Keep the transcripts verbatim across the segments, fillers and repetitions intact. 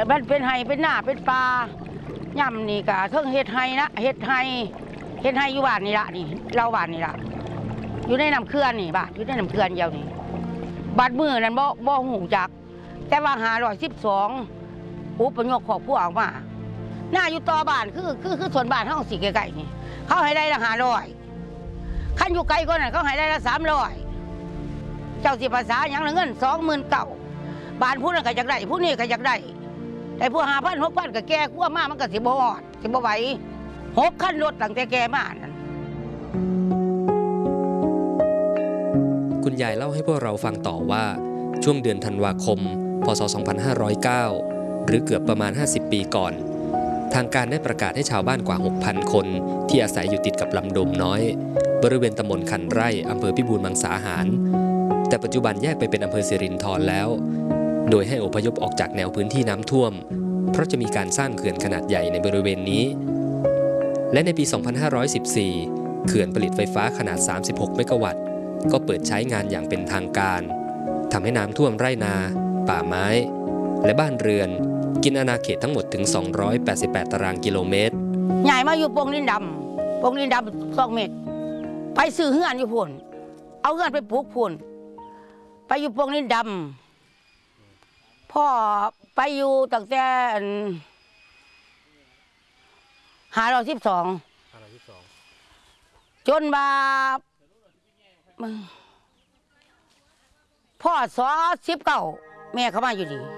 มันเป็นไห้เป็นหน้าเป็นปลาย่ำนี่กะเทิงเฮ็ดไห้นะเฮ็ดไห้เฮ็ดไห้อยู่บ้านนี่ละนี่เราบ้านนี่ละอยู่ในน้ำเขื่อนนี่บ้านอยู่ในน้ำเขื่อนเดียวนี่บาดมือนั่นบ่บ่หูจักแต่ว่าหาร้อยสิบสองอุปนิสัยครอบครัวออกมาหน้าอยู่ต่อบ้านคือคือคือส่วนบ้านเฮาสิไกลๆนี่เขาให้ได้ละห้าร้อยคันอยู่ไกลกว่านั้นเขาให้ได้ละสามร้อยเจ้าสิภาษาอย่างละเงินสองหมื่นเก้าบ้านผู้นั้นก็อยากได้ผู้นี้ก็อยากได้แต่ผู้ห้าพันหกพันก็แก่ขั้วมามันก็สิบ่ฮอดสิบ่ไหวหกคันรถตั้งแต่แก่มานั่นคุณยายเล่าให้พวกเราฟังต่อว่าช่วงเดือนธันวาคมพศสองพันห้าร้อยเก้าหรือเกือบประมาณห้าสิบปีก่อนทางการได้ประกาศให้ชาวบ้านกว่า หกพัน คนที่อาศัยอยู่ติดกับลำโดมน้อยบริเวณตำบลขันไร่อำเภอพิบูลมังสาหารแต่ปัจจุบันแยกไปเป็นอำเภอสิรินธรแล้วโดยให้อพยพออกจากแนวพื้นที่น้ำท่วมเพราะจะมีการสร้างเขื่อนขนาดใหญ่ในบริเวณนี้และในปี สองพันห้าร้อยสิบสี่ เขื่อนผลิตไฟฟ้าขนาด สามสิบหก เมกะวัตต์ก็เปิดใช้งานอย่างเป็นทางการทำให้น้ำท่วมไร่นาป่าไม้และบ้านเรือนกินอาณาเขตทั้งหมดถึง สองร้อยแปดสิบแปด ตารางกิโลเมตรใหญ่มาอยู่ปงดินดำปงดินดำสองเมตรไปซื้อเฮือนอยู่พุ่นเอาเฮือนไปปลูกพุ่นไปอยู่ปงดินดำพ่อไปอยู่ตั้งแต่หาเราสิบสองจนมาพ่อสอสิบเก้าแม่เขามาอยู่ดี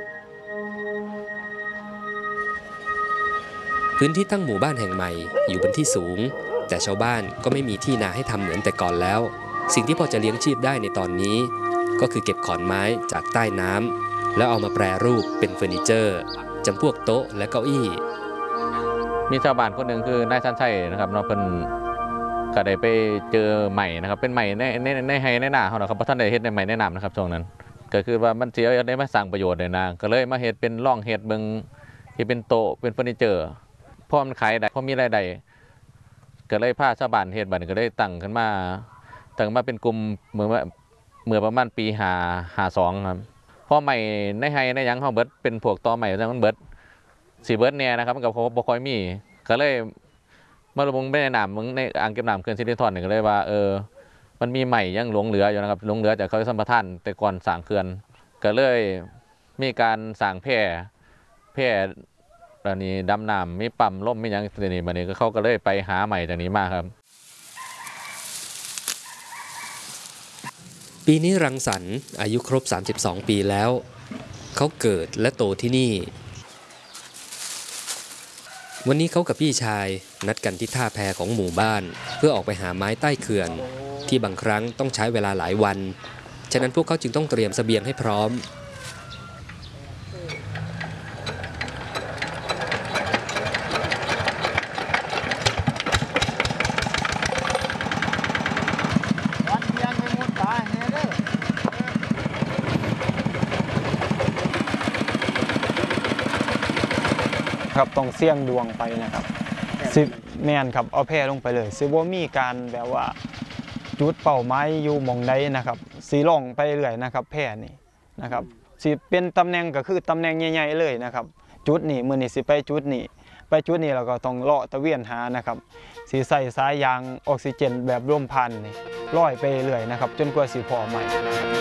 พื้นที่ตั้งหมู่บ้านแห่งใหม่อยู่บนที่สูงแต่ชาวบ้านก็ไม่มีที่นาให้ทำเหมือนแต่ก่อนแล้วสิ่งที่พอจะเลี้ยงชีพได้ในตอนนี้ก็คือเก็บขอนไม้จากใต้น้ำแล้วเอามาแปรรูปเป็นเฟอร์นิเจอร์จำพวกโต๊ะและเก้าอี้มีชาวบ้านคนหนึ่งคือนายชันชัยนะครับเนาะเป็นก็ได้ไปเจอใหม่นะครับเป็นใหม่ในในในไฮในหน้าเขานะครับเพราะท่านได้เฮ็ดในใหม่ในน้ำนะครับช่วงนั้นก็คือว่ามันเสียได้มาสร้างประโยชน์ในนาก็เลยมาเฮ็ดเป็นร่องเฮ็ดเบิ่งที่เป็นโต๊ะเป็นเฟอร์นิเจอร์พอมันขายได้พอมีรายได้ก็เลยพาชาวบ้านเฮ็ดบัดนี้ก็ได้ตั้งขึ้นมาตั้งมาเป็นกลุ่มเมื่อเมื่อประมาณปีห้าห้าสองครับพอใหม่ในไฮในยังเขาเบิดเป็นพวกต่อใหม่จังมันเบิดสีเบิดเนี่ยนะครับมันกับเขาบ่ค่อยมีก็เลยเมื่อเรามึงไม่ในน้ำมึงในอ่างเก็บน้ำเขื่อนสิรินธรเนี่ยก็เลยว่าเออมันมีใหม่ยังหลงเหลืออยู่นะครับหลงเหลือจากเขาสัมปทานแต่ก่อนสร้างเขื่อนก็เลยมีการสร้างแพร่แพร่ตอนนี้ดำน้ำมีปั๊มล่มมีอย่างตัวนี้มาเนี่ยก็เขาก็เลยไปหาใหม่จากนี้มาครับปีนี้รังสรรค์อายุครบสามสิบสองปีแล้วเขาเกิดและโตที่นี่วันนี้เขากับพี่ชายนัดกันที่ท่าแพของหมู่บ้านเพื่อออกไปหาไม้ใต้เขื่อนที่บางครั้งต้องใช้เวลาหลายวันฉะนั้นพวกเขาจึงต้องเตรียมเสบียงให้พร้อมครับต้องเสี่ยงดวงไปนะครับสิแม่นครับเอาแพร่ลงไปเลยสิบ่มีการแบบว่าจุดเป้าหมายอยู่หม่องใดนะครับสีล่องไปเรื่อยนะครับแพร่นี่นะครับสิเป็นตำแหน่งก็คือตำแหน่งใหญ่ๆเลยนะครับจุดนี้มื้อนี้สิไปจุดนี้ไปจุดนี้เราก็ต้องเลาะตะเวียนหานะครับสิใส่สายยางออกซิเจนแบบร่วมพันนี่ลอยไปเรื่อยนะครับจนกว่าสิพอใหม่